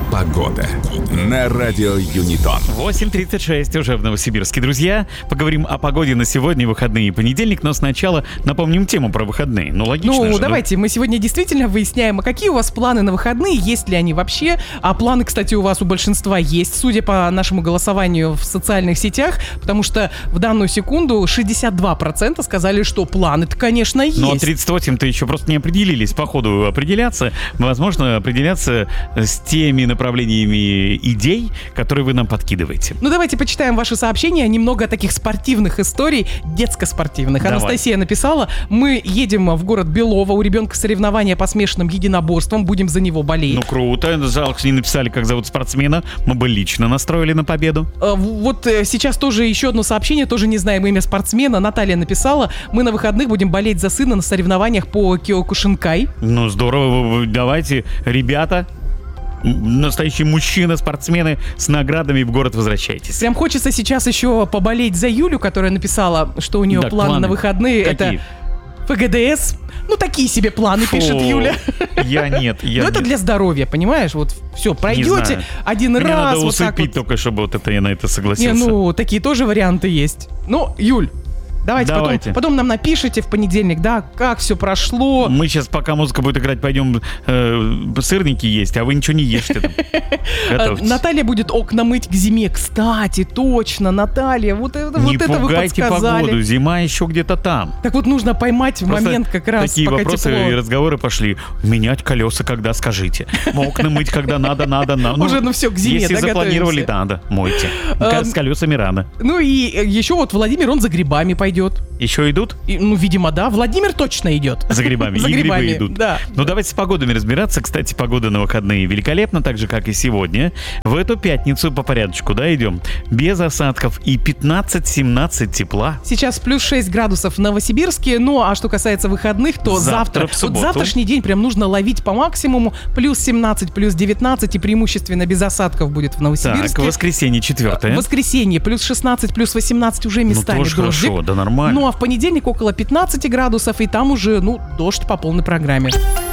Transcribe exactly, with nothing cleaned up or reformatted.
Погода на радио Юнитон. восемь тридцать шесть уже в Новосибирске. Друзья, поговорим о погоде на сегодня, выходные и понедельник, но сначала напомним тему про выходные. Ну, логично Ну, же, давайте, мы сегодня действительно выясняем, а какие у вас планы на выходные, есть ли они вообще. А планы, кстати, у вас у большинства есть, судя по нашему голосованию в социальных сетях, потому что в данную секунду шестьдесят два процента сказали, что планы-то, конечно, есть. Но тридцать восемь процентов еще просто не определились по ходу определяться. Возможно, определяться с теми направлениями идей, которые вы нам подкидываете. Ну, давайте почитаем ваши сообщения. Немного таких спортивных историй, детско-спортивных. Давай. Анастасия написала: мы едем в город Белово, у ребенка соревнования по смешанным единоборствам, будем за него болеть. Ну, круто. Жалко, что не написали, как зовут спортсмена. Мы бы лично настроили на победу. А, Вот э, сейчас тоже еще одно сообщение, тоже не знаем имя спортсмена. Наталья написала: мы на выходных будем болеть за сына на соревнованиях по киокушинкай. Ну, здорово. Давайте, ребята, настоящие мужчины, спортсмены с наградами в город возвращайтесь. Прям хочется сейчас еще поболеть за Юлю, которая написала, что у нее Да, планы, планы. на выходные. Какие? Это ФГДС. Ну, такие себе планы, Фу, пишет Юля. Я нет, я Ну, это нет. для здоровья, понимаешь? Вот все, Не пройдете знаю. один Мне раз, надо вот так усыпить вот. только, чтобы вот это я на это Не, согласился. ну, такие тоже варианты есть. Ну, Юль, давайте, Давайте. Потом, потом нам напишите в понедельник, да, как все прошло. Мы сейчас, пока музыка будет играть, пойдем э, сырники есть, а вы ничего не ешьте там. А, Готовьтесь. Наталья будет окна мыть к зиме. Кстати, точно, Наталья, вот это, Не вот это вы пугайте подсказали. погоду, зима еще где-то там. Так вот нужно поймать в Просто момент как раз, такие пока вопросы тепло. и разговоры пошли. Менять колеса когда, скажите. Окна мыть когда надо, надо, надо. Уже, ну всё, к зиме, Если да, запланировали, готовимся. надо, мойте. Эм, С колесами рано. Ну и э, еще вот Владимир, он за грибами пойдет. Еще идут? И, ну, видимо, да. Владимир точно идет. За грибами. За И грибы грибами, идут. да. Ну, давайте с погодами разбираться. Кстати, погода на выходные великолепна, так же, как и сегодня. В эту пятницу по порядочку, да, идем. Без осадков и пятнадцать-семнадцать тепла. Сейчас плюс шесть градусов в Новосибирске. Ну, а что касается выходных, то Завтра, завтра, в субботу. вот завтрашний день прям нужно ловить по максимуму. Плюс семнадцать, плюс девятнадцать и преимущественно без осадков будет в Новосибирске. Так, воскресенье четвертое. В воскресенье плюс шестнадцать, плюс восемнадцать уже Ну, местами тоже дождик. хорошо, да нормально. Ну, а в понедельник около пятнадцати градусов, и там уже, ну, дождь по полной программе.